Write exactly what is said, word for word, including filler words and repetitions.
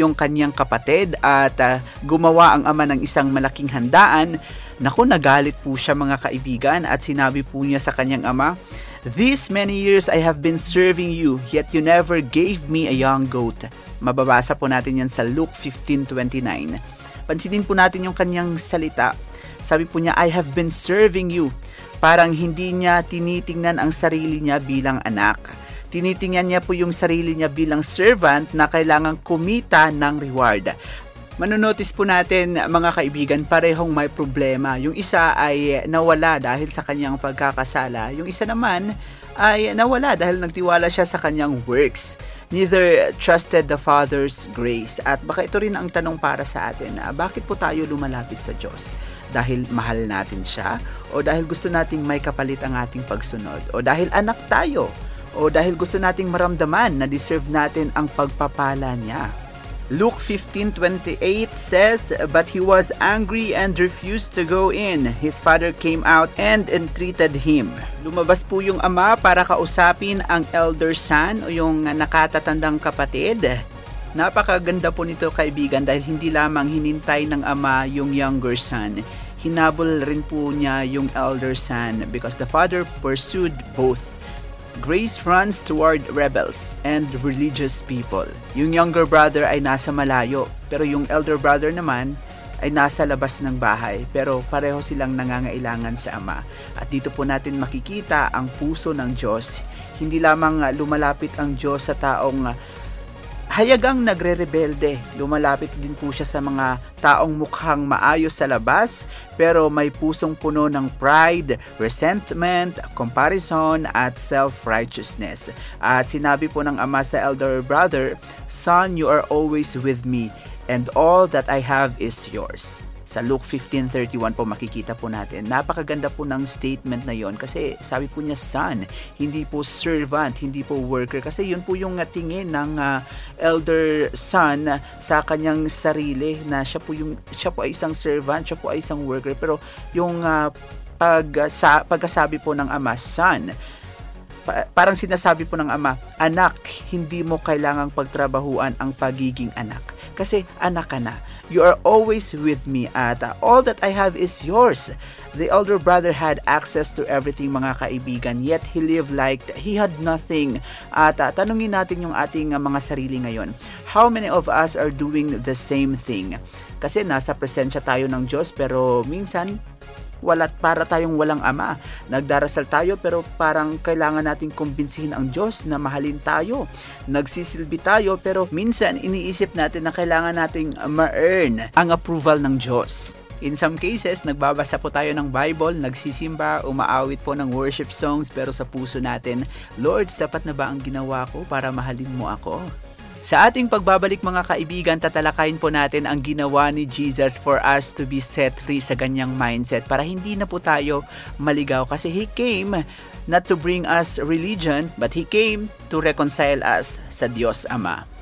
yung kanyang kapatid at uh, gumawa ang ama ng isang malaking handaan. Naku, nagalit po siya mga kaibigan at sinabi po niya sa kanyang ama, "These many years I have been serving you, yet you never gave me a young goat." Mababasa po natin yan sa Luke fifteen twenty-nine. Pansinin po natin yung kanyang salita. Sabi po niya, "I have been serving you." Parang hindi niya tinitingnan ang sarili niya bilang anak. Tinitingnan niya po yung sarili niya bilang servant na kailangang kumita ng reward. Manonotice po natin mga kaibigan, parehong may problema. Yung isa ay nawala dahil sa kanyang pagkakasala. Yung isa naman ay nawala dahil nagtiwala siya sa kanyang works. Neither trusted the Father's grace. At baka ito rin ang tanong para sa atin, bakit po tayo lumalapit sa Diyos? Dahil mahal natin siya? O dahil gusto nating may kapalit ang ating pagsunod? O dahil anak tayo? O dahil gusto nating maramdaman na deserve natin ang pagpapala niya? Luke fifteen twenty-eight says, "But he was angry and refused to go in. His father came out and entreated him." Lumabas po yung ama para kausapin ang elder son o yung nakatatandang kapatid. Napakaganda po nito kaibigan dahil hindi lamang hinintay ng ama yung younger son. Hinabol rin po niya yung elder son because the father pursued both. Grace runs toward rebels and religious people. Yung younger brother ay nasa malayo, pero yung elder brother naman ay nasa labas ng bahay, pero pareho silang nangangailangan sa ama. At dito po natin makikita ang puso ng Diyos. Hindi lamang lumalapit ang Diyos sa taong hayagang nagre-rebelde. Lumalapit din po siya sa mga taong mukhang maayos sa labas, pero may pusong puno ng pride, resentment, comparison, at self-righteousness. At sinabi po ng ama sa elder brother, "Son, you are always with me, and all that I have is yours." Sa Luke fifteen thirty-one po makikita po natin. Napakaganda po ng statement na yon kasi sabi po niya son, hindi po servant, hindi po worker. Kasi yun po yung tingin ng uh, elder son sa kanyang sarili na siya po, yung, siya po ay isang servant, siya po ay isang worker. Pero yung uh, pag, sa, pagkasabi po ng ama, son, pa, parang sinasabi po ng ama, anak, hindi mo kailangang pagtrabahuan ang pagiging anak. Kasi anak ka na. You are always with me at uh, all that I have is yours. The elder brother had access to everything mga kaibigan, yet he lived like he had nothing. At uh, tanungin natin yung ating uh, mga sarili ngayon. How many of us are doing the same thing? Kasi nasa presensya tayo ng Diyos pero minsan wala, para tayong walang ama. Nagdarasal tayo pero parang kailangan nating kumbinsihin ang Diyos na mahalin tayo. Nagsisilbi tayo pero minsan iniisip natin na kailangan nating ma-earn ang approval ng Diyos. In some cases, nagbabasa po tayo ng Bible, nagsisimba, umaawit po ng worship songs pero sa puso natin, Lord, sapat na ba ang ginawa ko para mahalin mo ako? Sa ating pagbabalik mga kaibigan, tatalakayin po natin ang ginawa ni Jesus for us to be set free sa ganyang mindset para hindi na po tayo maligaw kasi He came not to bring us religion but He came to reconcile us sa Diyos Ama.